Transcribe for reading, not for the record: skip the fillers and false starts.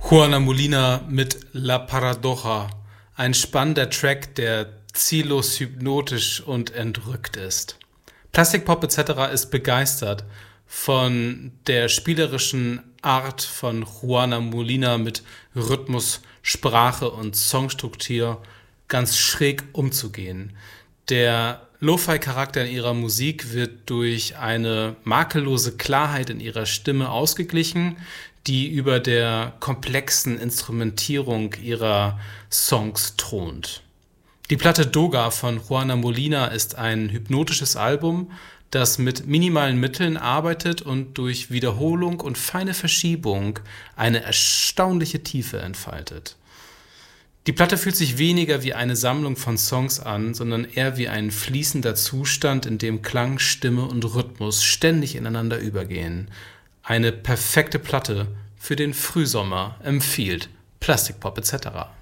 Juana Molina mit La Paradoja, ein spannender Track, der ziellos hypnotisch und entrückt ist. Plastic Pop etc. ist begeistert von der spielerischen Art von Juana Molina mit Rhythmus, Sprache und Songstruktur ganz schräg umzugehen. Der Lo-Fi-Charakter in ihrer Musik wird durch eine makellose Klarheit in ihrer Stimme ausgeglichen, die über der komplexen Instrumentierung ihrer Songs thront. Die Platte Doga von Juana Molina ist ein hypnotisches Album, das mit minimalen Mitteln arbeitet und durch Wiederholung und feine Verschiebung eine erstaunliche Tiefe entfaltet. Die Platte fühlt sich weniger wie eine Sammlung von Songs an, sondern eher wie ein fließender Zustand, in dem Klang, Stimme und Rhythmus ständig ineinander übergehen. Eine perfekte Platte für den Frühsommer empfiehlt Plastic Pop etc.